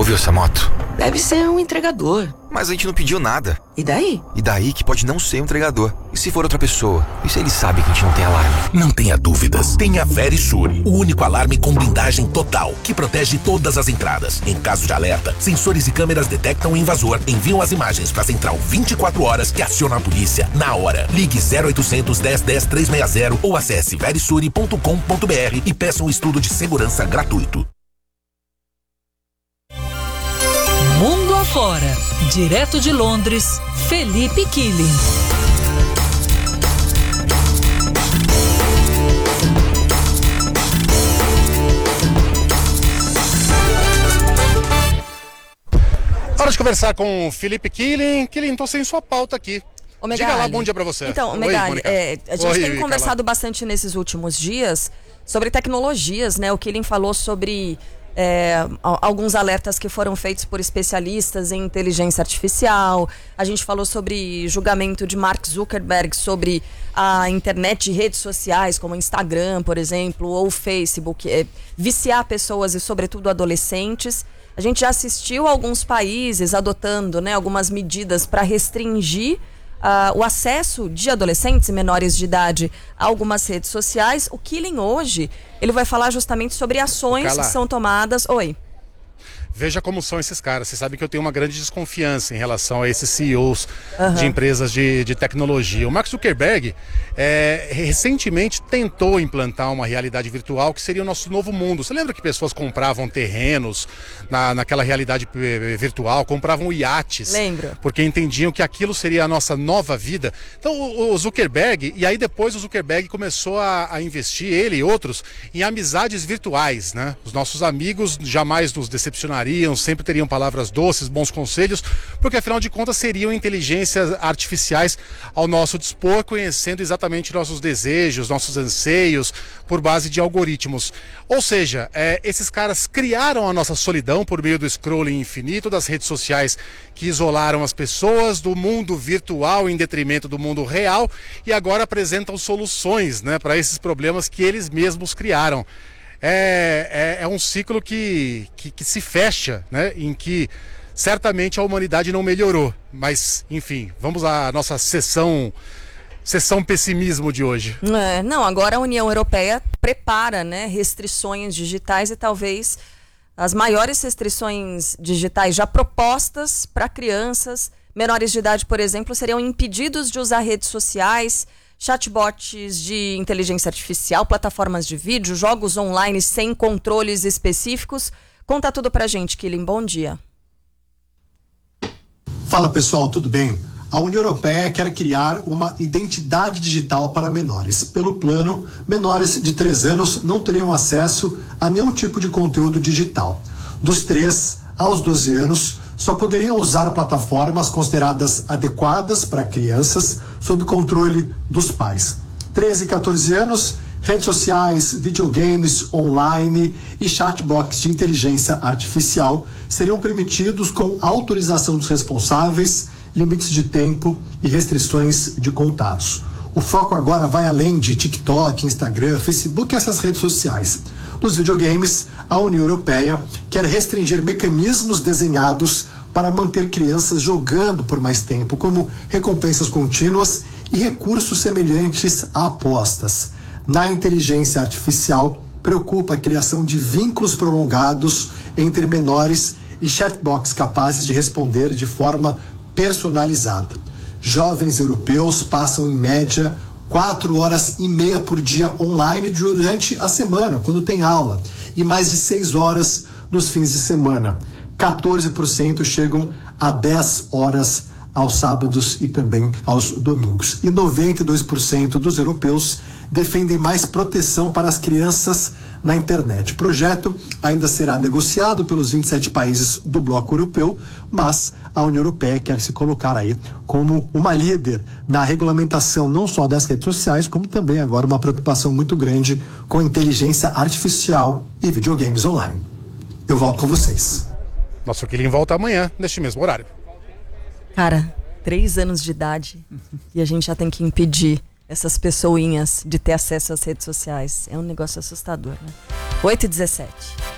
viu essa moto? Deve ser um entregador. Mas a gente não pediu nada. E daí? E daí que pode não ser um entregador. E se for outra pessoa? E se ele sabe que a gente não tem alarme? Não tenha dúvidas. Tenha Verisure, o único alarme com blindagem total, que protege todas as entradas. Em caso de alerta, sensores e câmeras detectam o invasor, enviam as imagens para a central 24 horas que aciona a polícia na hora. Ligue 0800 10 10 360 ou acesse verisure.com.br e peça um estudo de segurança gratuito. Mundo afora, direto de Londres, Felipe Killing. Hora de conversar com o Felipe Killing. Killing, tô sem sua pauta aqui. Diga lá, bom dia pra você. Então, Megali, a gente tem conversado bastante nesses últimos dias sobre tecnologias, né? O Killing falou sobre alguns alertas que foram feitos por especialistas em inteligência artificial. A gente falou sobre julgamento de Mark Zuckerberg sobre a internet e redes sociais, como o Instagram, por exemplo, ou o Facebook, viciar pessoas e, sobretudo, adolescentes. A gente já assistiu a alguns países adotando, né, algumas medidas para restringir o acesso de adolescentes e menores de idade a algumas redes sociais. O Killing hoje, ele vai falar justamente sobre ações que são tomadas... Oi. Veja como são esses caras. Você sabe que eu tenho uma grande desconfiança em relação a esses CEOs de empresas de tecnologia. O Mark Zuckerberg recentemente tentou implantar uma realidade virtual que seria o nosso novo mundo. Você lembra que pessoas compravam terrenos naquela realidade virtual, compravam iates? Lembro. Porque entendiam que aquilo seria a nossa nova vida. Então o Zuckerberg, e aí depois o Zuckerberg começou a investir, ele e outros, em amizades virtuais, né? Os nossos amigos jamais nos decepcionariam, sempre teriam palavras doces, bons conselhos, porque afinal de contas seriam inteligências artificiais ao nosso dispor, conhecendo exatamente nossos desejos, nossos anseios, por base de algoritmos. Ou seja, esses caras criaram a nossa solidão por meio do scrolling infinito, das redes sociais que isolaram as pessoas do mundo virtual em detrimento do mundo real, e agora apresentam soluções, né, para esses problemas que eles mesmos criaram. É um ciclo que se fecha, né, em que certamente a humanidade não melhorou. Mas, enfim, vamos à nossa sessão pessimismo de hoje. Não, agora a União Europeia prepara, né, restrições digitais e talvez as maiores restrições digitais já propostas para crianças menores de idade, por exemplo, seriam impedidos de usar redes sociais, chatbots de inteligência artificial, plataformas de vídeo, jogos online sem controles específicos. Conta tudo pra gente, Killing. Bom dia. Fala, pessoal, tudo bem? A União Europeia quer criar uma identidade digital para menores. Pelo plano, menores de 3 anos não teriam acesso a nenhum tipo de conteúdo digital. Dos 3 aos 12 anos, só poderiam usar plataformas consideradas adequadas para crianças sob controle dos pais. 13 e 14 anos, redes sociais, videogames online e chatbots de inteligência artificial seriam permitidos com autorização dos responsáveis, limites de tempo e restrições de contatos. O foco agora vai além de TikTok, Instagram, Facebook e essas redes sociais. Nos videogames, a União Europeia quer restringir mecanismos desenhados para manter crianças jogando por mais tempo, como recompensas contínuas e recursos semelhantes a apostas. Na inteligência artificial, preocupa a criação de vínculos prolongados entre menores e chatbots capazes de responder de forma personalizada. Jovens europeus passam, em média, 4 horas e meia por dia online durante a semana, quando tem aula, e mais de 6 horas nos fins de semana. 14% chegam a 10 horas aos sábados e também aos domingos. E 92% dos europeus defendem mais proteção para as crianças na internet. O projeto ainda será negociado pelos 27 países do bloco europeu, mas a União Europeia quer se colocar aí como uma líder na regulamentação não só das redes sociais, como também agora uma preocupação muito grande com a inteligência artificial e videogames online. Eu volto com vocês. Nosso Killing volta amanhã, neste mesmo horário. Cara, 3 anos de idade e a gente já tem que impedir essas pessoinhas de ter acesso às redes sociais. É um negócio assustador, né? 8h17.